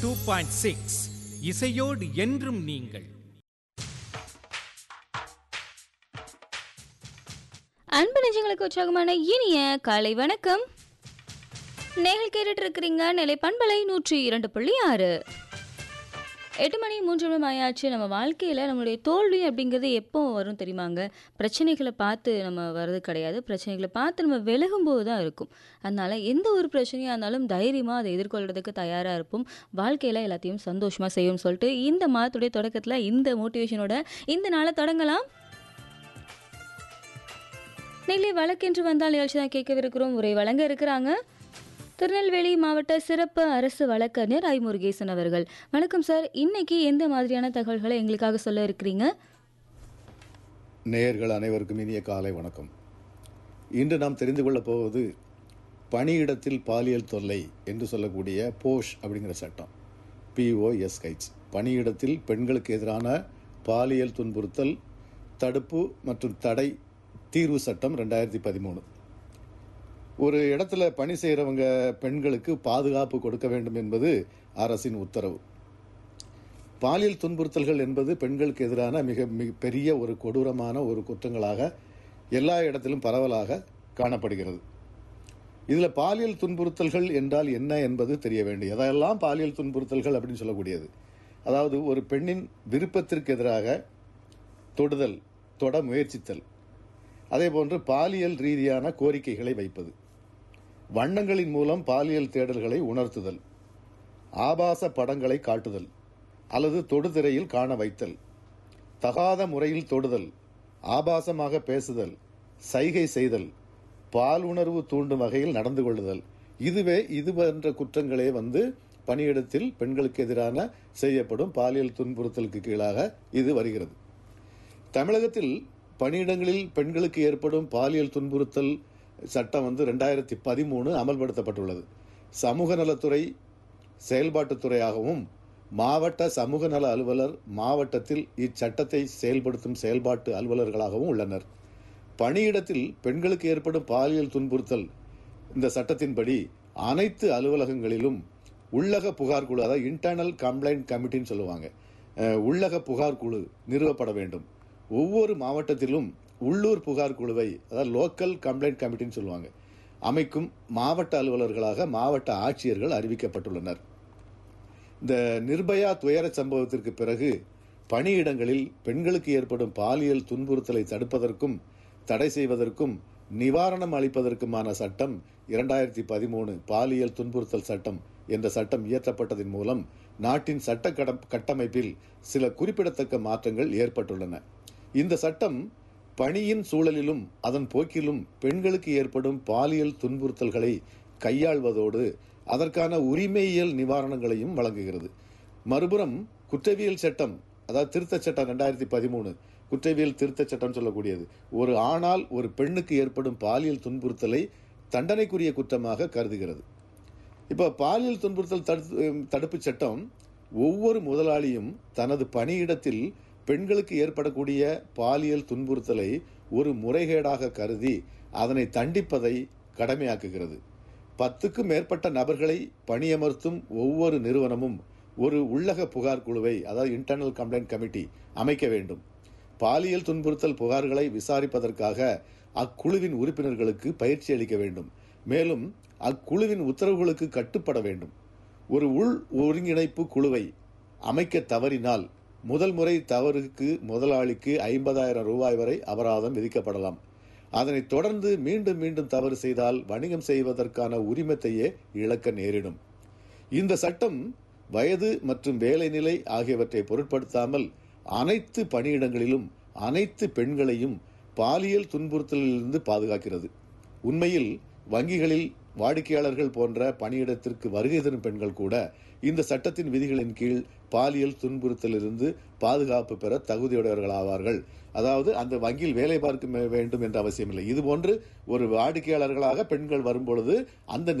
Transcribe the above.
2.6 இசையோடு என்றும் நீங்கள். அன்பு நெஞ்சங்களுக்கு உற்சாகமான இனிய காலை வணக்கம். நேர்கள் கேட்டுட்டு இருக்கிறீங்க நிலை பண்பலை 102.6. 8 மணி 3 நிமிடம் ஆயாச்சு. நம்ம வாழ்க்கையில் நம்மளுடைய தோல்வி அப்படிங்கிறது எப்போ வரும் தெரியுமாங்க? பிரச்சனைகளை பார்த்து நம்ம வர்றது கிடையாது. பிரச்சனைகளை பார்த்து நம்ம விலகும்போது தான் இருக்கும். அதனால எந்த ஒரு பிரச்சனையாக இருந்தாலும் தைரியமாக அதை எதிர்கொள்றதுக்கு தயாராக இருப்போம். வாழ்க்கையில் எல்லாத்தையும் சந்தோஷமாக செய்யும் சொல்லிட்டு இந்த மாதத்துடைய தொடக்கத்தில் இந்த மோட்டிவேஷனோட இந்த நாளை தொடங்கலாம். நெல்லை வழக்கென்று வந்தால் நிகழ்ச்சி தான் கேட்கவிருக்கிறோம். உரை வழங்க இருக்கிறாங்க திருநெல்வேலி மாவட்ட சிறப்பு அரசு வழக்கறிஞர் ஐ. முருகேசன் அவர்கள். வணக்கம் சார். இன்னைக்கு எந்த மாதிரியான தகவல்களை எங்களுக்காக சொல்ல இருக்கிறீங்க? நேயர்கள் அனைவருக்கும் இனிய காலை வணக்கம். இன்று நாம் தெரிந்து கொள்ளப் போவது பணியிடத்தில் பாலியல் தொல்லை என்று சொல்லக்கூடிய போஷ் அப்படிங்கிற சட்டம். POSH, பணியிடத்தில் பெண்களுக்கு எதிரான பாலியல் துன்புறுத்தல் தடுப்பு மற்றும் தடை தீர்வு சட்டம் 2013. ஒரு இடத்துல பணி செய்கிறவங்க பெண்களுக்கு பாதுகாப்பு கொடுக்க வேண்டும் என்பது அரசின் உத்தரவு. பாலியல் துன்புறுத்தல்கள் என்பது பெண்களுக்கு எதிரான மிக பெரிய ஒரு கொடூரமான ஒரு குற்றங்களாக எல்லா இடத்திலும் பரவலாக காணப்படுகிறது. இதில் பாலியல் துன்புறுத்தல்கள் என்றால் என்ன என்பது தெரிய வேண்டும். எதையெல்லாம் பாலியல் துன்புறுத்தல்கள் அப்படின்னு சொல்லக்கூடியது, அதாவது ஒரு பெண்ணின் விருப்பத்திற்கு எதிராக தொடுதல், தொட முயற்சித்தல், அதே போன்று பாலியல் ரீதியான கோரிக்கைகளை வைப்பது, வண்ணங்களின் மூலம் பாலியல் தேடல்களை உணர்த்துதல், ஆபாச படங்களை காட்டுதல் அல்லது தொடுதிரையில் காண வைத்தல், தகாத முறையில் தொடுதல், ஆபாசமாக பேசுதல், சைகை செய்தல், பால் உணர்வு தூண்டும் வகையில் நடந்து கொள்ளுதல், இது போன்ற குற்றங்களே பணியிடத்தில் பெண்களுக்கு எதிரான செய்யப்படும் பாலியல் துன்புறுத்தலுக்கு கீழாக இது வருகிறது. தமிழகத்தில் பணியிடங்களில் பெண்களுக்கு ஏற்படும் பாலியல் துன்புறுத்தல் சட்டம் 2013 அமல்படுத்தப்பட்டுள்ளது. சமூக நலத்துறை செயல்பாட்டுத்துறையாகவும் மாவட்ட சமூக நல அலுவலர் மாவட்டத்தில் இச்சட்டத்தை செயல்படுத்தும் செயல்பாட்டு அலுவலர்களாகவும் உள்ளனர். பணியிடத்தில் பெண்களுக்கு ஏற்படும் பாலியல் துன்புறுத்தல் இந்த சட்டத்தின்படி அனைத்து அலுவலகங்களிலும் உள்ளக புகார் குழு, அதாவது இன்டர்னல் கம்ப்ளைண்ட் கமிட்டின்னு சொல்லுவாங்க, உள்ளக புகார் குழு நிறுவப்பட வேண்டும். ஒவ்வொரு மாவட்டத்திலும் உள்ளூர் புகார் குழுவை, அதாவது லோக்கல் கம்ப்ளைண்ட் கமிட்டின்னு சொல்லுவாங்க, அமைக்கும் மாவட்ட அலுவலர்களாக மாவட்ட ஆட்சியர்கள் அறிவிக்கப்பட்டுள்ளனர். இந்த நிர்பயா துயர சம்பவத்திற்கு பிறகு பணியிடங்களில் பெண்களுக்கு ஏற்படும் பாலியல் துன்புறுத்தலை தடுப்பதற்கும் தடை செய்வதற்கும் நிவாரணம் அளிப்பதற்குமான சட்டம் 2013 பாலியல் துன்புறுத்தல் சட்டம் என்ற சட்டம் இயற்றப்பட்டதன் மூலம் நாட்டின் சட்ட கட்டமைப்பில் சில குறிப்பிடத்தக்க மாற்றங்கள் ஏற்பட்டுள்ளன. இந்த சட்டம் பணியின் சூழலிலும் அதன் போக்கிலும் பெண்களுக்கு ஏற்படும் பாலியல் துன்புறுத்தல்களை கையாள்வதோடு அதற்கான உரிமையியல் நிவாரணங்களையும் வழங்குகிறது. மறுபுறம் குற்றவியல் சட்டம், அதாவது திருத்த சட்டம் 2013, குற்றவியல் திருத்த சட்டம் சொல்லக்கூடியது ஒரு ஆணால் ஒரு பெண்ணுக்கு ஏற்படும் பாலியல் துன்புறுத்தலை தண்டனைக்குரிய குற்றமாக கருதுகிறது. இப்போ பாலியல் துன்புறுத்தல் தடுப்பு சட்டம் ஒவ்வொரு முதலாளியும் தனது பணியிடத்தில் பெண்களுக்கு ஏற்படக்கூடிய பாலியல் துன்புறுத்தலை ஒரு முறைகேடாக கருதி அதனை தண்டிப்பதை கடமையாக்குகிறது. 10க்கும் மேற்பட்ட நபர்களை பணியமர்த்தும் ஒவ்வொரு நிறுவனமும் ஒரு உள்ளக புகார் குழுவை, அதாவது இன்டர்னல் கம்ப்ளைண்ட் கமிட்டி அமைக்க வேண்டும். பாலியல் துன்புறுத்தல் புகார்களை விசாரிப்பதற்காக அக்குழுவின் உறுப்பினர்களுக்கு பயிற்சி அளிக்க வேண்டும். மேலும் அக்குழுவின் உத்தரவுகளுக்கு கட்டுப்பட வேண்டும். ஒரு உள் ஒருங்கிணைப்பு குழுவை அமைக்க தவறினால் முதல் முறை தவறுக்கு முதலாளிக்கு 50,000 ரூபாய் வரை அபராதம் விதிக்கப்படலாம். அதனைத் தொடர்ந்து மீண்டும் மீண்டும் தவறு செய்தால் வணிகம் செய்வதற்கான உரிமத்தையே இழக்க நேரிடும். இந்த சட்டம் வயது மற்றும் வேலை நிலை ஆகியவற்றை பொருட்படுத்தாமல் அனைத்து பணியிடங்களிலும் அனைத்து பெண்களையும் பாலியல் துன்புறுத்தலிலிருந்து பாதுகாக்கிறது. உண்மையில் வங்கிகளில் வாடிக்கையாளர்கள் போன்ற பணியிடத்திற்கு வருகை தரும் பெண்கள் கூட இந்த சட்டத்தின் விதிகளின் கீழ் பாலியல் துன்புறுத்தலிலிருந்து பாதுகாப்பு பெற தகுதியுடையவர்கள் ஆவார்கள். அதாவது அந்த வங்கியில் வேலை பார்க்க வேண்டும் என்ற அவசியம் இல்லை. இதுபோன்று ஒரு வாடிக்கையாளர்களாக பெண்கள் வரும்பொழுது அந்த